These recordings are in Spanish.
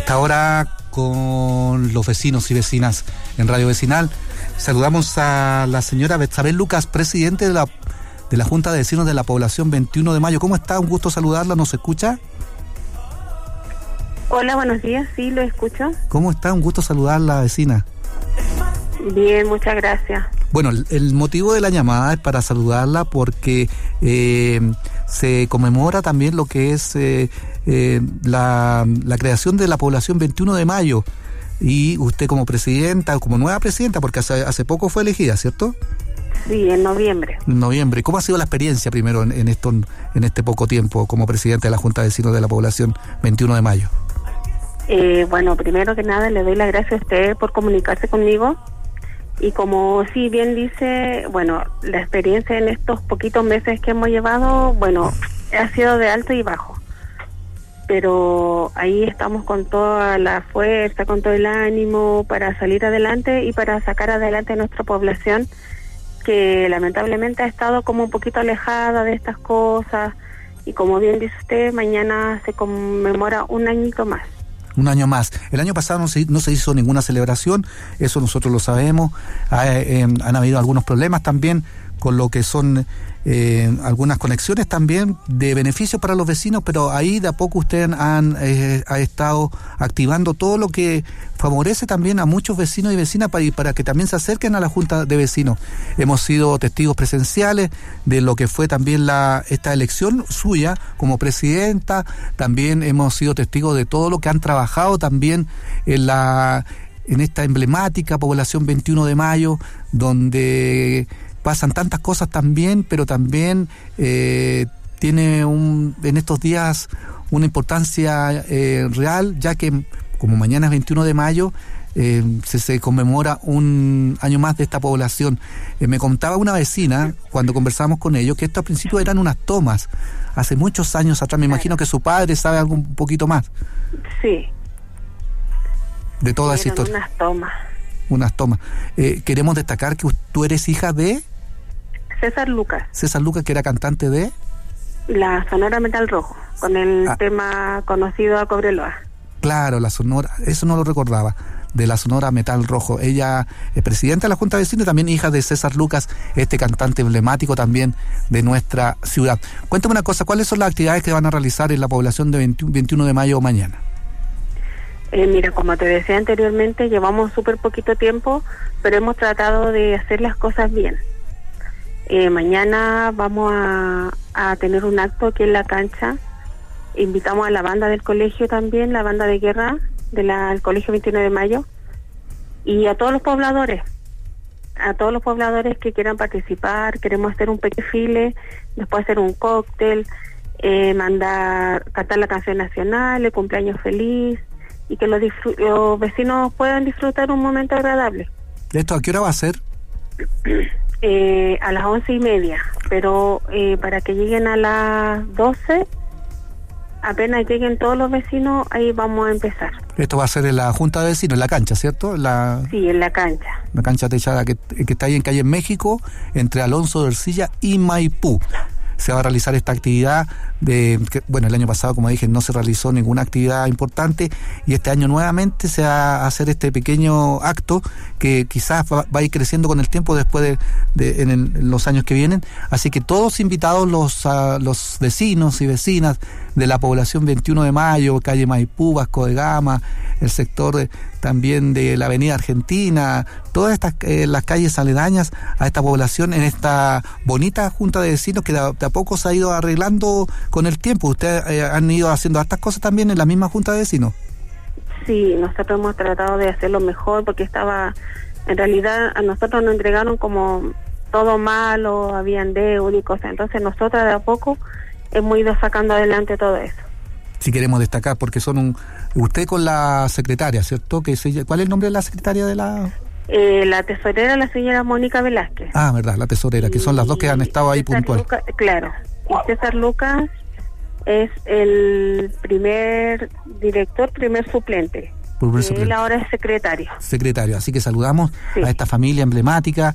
esta hora con los vecinos y vecinas en Radio Vecinal. Saludamos a la señora Betsabel Lucas, presidente de la Junta de Vecinos de la Población 21 de Mayo. ¿Cómo está? Un gusto saludarla. ¿Nos escucha? Hola, buenos días. Sí, lo escucho. ¿Cómo está? Un gusto saludarla, vecina. Bien, muchas gracias. Bueno, el motivo de la llamada es para saludarla porque se conmemora también lo que es la creación de la Población 21 de Mayo. Y usted como presidenta, como nueva presidenta, porque hace poco fue elegida, ¿cierto? Sí, en noviembre. En noviembre. ¿Cómo ha sido la experiencia primero en este poco tiempo como presidente de la Junta de Vecinos de la Población 21 de Mayo? Bueno, primero que nada le doy las gracias a usted por comunicarse conmigo. Y como sí bien dice, bueno, la experiencia en estos poquitos meses que hemos llevado, bueno, ha sido de alto y bajo. Pero ahí estamos con toda la fuerza, con todo el ánimo para salir adelante y para sacar adelante a nuestra población, que lamentablemente ha estado como un poquito alejada de estas cosas. Y como bien dice usted, mañana se conmemora un añito más. Un año más. El año pasado no se hizo ninguna celebración, eso nosotros lo sabemos. Han habido algunos problemas también con lo que son algunas conexiones también de beneficios para los vecinos, pero ahí de a poco ustedes ha estado activando todo lo que favorece también a muchos vecinos y vecinas para que también se acerquen a la Junta de Vecinos. Hemos sido testigos presenciales de lo que fue también esta elección suya como presidenta. También hemos sido testigos de todo lo que han trabajado también en esta emblemática Población 21 de Mayo, donde pasan tantas cosas también, pero también tiene en estos días una importancia real, ya que como mañana es 21 de mayo, se conmemora un año más de esta población. Me contaba una vecina, cuando conversábamos con ellos, que esto al principio eran unas tomas, hace muchos años atrás. Me imagino que su padre sabe algo un poquito más. Sí. De toda esa historia. Unas tomas. Queremos destacar que tú eres hija de César Lucas. César Lucas, que era cantante de la Sonora Metal Rojo, con el tema conocido a Cobreloa. Claro, la Sonora, eso no lo recordaba, de la Sonora Metal Rojo. Ella es presidenta de la Junta de Vecinos y también hija de César Lucas, este cantante emblemático también de nuestra ciudad. Cuéntame una cosa, ¿cuáles son las actividades que van a realizar en la población de 21 de mayo mañana? Mira, como te decía anteriormente, llevamos súper poquito tiempo, pero hemos tratado de hacer las cosas bien. Mañana vamos a tener un acto aquí en la cancha. Invitamos a la banda del colegio también, la banda de guerra del colegio 21 de mayo, y a todos los pobladores que quieran participar. Queremos hacer un pequeño desfile, después hacer un cóctel, cantar la canción nacional, el cumpleaños feliz, y que los vecinos puedan disfrutar un momento agradable. ¿Esto a qué hora va a ser? A las 11:30, pero para que lleguen a las 12, apenas lleguen todos los vecinos, ahí vamos a empezar. Esto va a ser en la Junta de Vecinos, en la cancha, ¿cierto? Sí, en la cancha. La cancha techada que está ahí en calle México, entre Alonso de Ercilla y Maipú. Se va a realizar esta actividad el año pasado, como dije, no se realizó ninguna actividad importante, y este año nuevamente se va a hacer este pequeño acto que quizás va a ir creciendo con el tiempo después en los años que vienen. Así que todos invitados los vecinos y vecinas de la población 21 de Mayo, calle Maipú, Vasco de Gama, el sector también de la Avenida Argentina, todas estas las calles aledañas a esta población, en esta bonita Junta de Vecinos que de a poco se ha ido arreglando con el tiempo. Ustedes han ido haciendo estas cosas también en la misma Junta de Vecinos. Sí, nosotros hemos tratado de hacerlo mejor, porque en realidad a nosotros nos entregaron como todo malo, habían deuda y cosas, entonces nosotros de a poco hemos ido sacando adelante todo eso. Sí, queremos destacar, porque usted con la secretaria, ¿cierto? ¿Cuál es el nombre de la secretaria de la...? La tesorera, la señora Mónica Velázquez. Ah, verdad, la tesorera, que son las dos que han estado ahí puntuales. Claro, y César Lucas es el primer director, primer suplente. Él ahora es secretario. Secretario, así que saludamos a esta familia emblemática,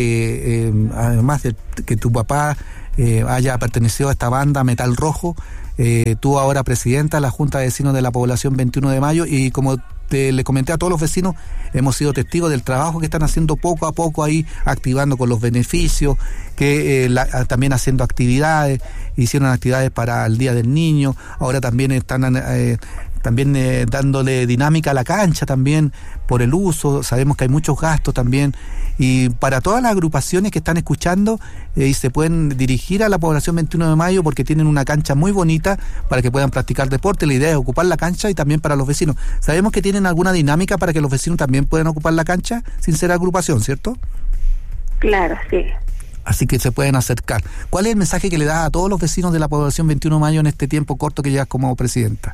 que además de que tu papá haya pertenecido a esta banda Metal Rojo, tú ahora presidenta de la Junta de Vecinos de la Población 21 de Mayo, y como le comenté a todos los vecinos, hemos sido testigos del trabajo que están haciendo poco a poco ahí, activando con los beneficios, que también haciendo actividades, hicieron actividades para el Día del Niño, ahora también están dándole dinámica a la cancha también por el uso, sabemos que hay muchos gastos también, y para todas las agrupaciones que están escuchando y se pueden dirigir a la Población 21 de Mayo porque tienen una cancha muy bonita para que puedan practicar deporte. La idea es ocupar la cancha y también para los vecinos. Sabemos que tienen alguna dinámica para que los vecinos también puedan ocupar la cancha sin ser agrupación, ¿cierto? Claro, sí. Así que se pueden acercar. ¿Cuál es el mensaje que le das a todos los vecinos de la Población 21 de Mayo en este tiempo corto que llevas como presidenta?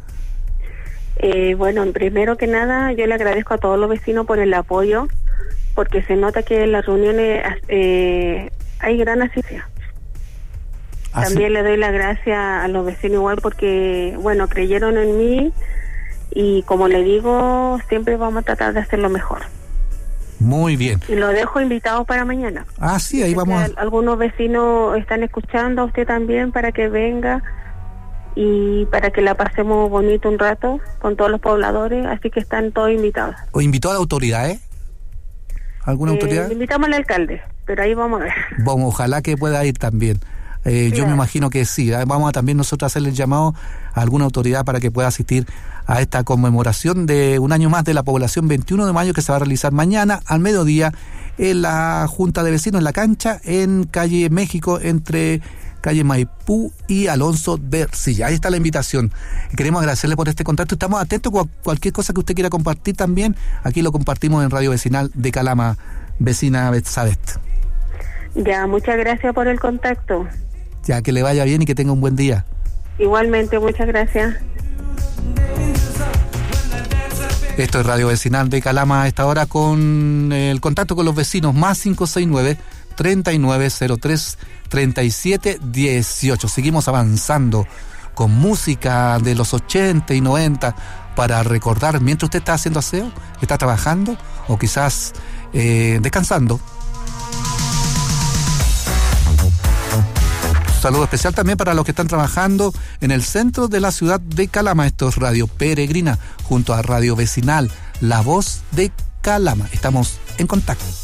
Bueno, primero que nada, yo le agradezco a todos los vecinos por el apoyo, porque se nota que en las reuniones hay gran asistencia. También le doy las gracias a los vecinos igual porque, bueno, creyeron en mí y como le digo, siempre vamos a tratar de hacerlo mejor. Muy bien. Y lo dejo invitado para mañana. Sí, ahí vamos. Algunos vecinos están escuchando a usted también para que venga y para que la pasemos bonito un rato con todos los pobladores, así que están todos invitados. ¿O invitó a la autoridad, ¿Alguna autoridad? Invitamos al alcalde, pero ahí vamos a ver. Bueno, ojalá que pueda ir también. Yo me imagino que sí. Vamos a también nosotros hacerle el llamado a alguna autoridad para que pueda asistir a esta conmemoración de un año más de la Población 21 de Mayo que se va a realizar mañana al mediodía en la Junta de Vecinos, en la cancha, en calle México, entre calle Maipú y Alonso de Ercilla. Ahí está la invitación. Queremos agradecerle por este contacto. Estamos atentos a cualquier cosa que usted quiera compartir también. Aquí lo compartimos en Radio Vecinal de Calama, vecina Betsabeth. Ya, muchas gracias por el contacto. Ya, que le vaya bien y que tenga un buen día. Igualmente, muchas gracias. Esto es Radio Vecinal de Calama a esta hora con el contacto con los vecinos más 569-3903-3718. Seguimos avanzando con música de los 80 y 90 para recordar mientras usted está haciendo aseo, está trabajando o quizás descansando. Un saludo especial también para los que están trabajando en el centro de la ciudad de Calama. Esto es Radio Peregrina junto a Radio Vecinal, la voz de Calama. Estamos en contacto.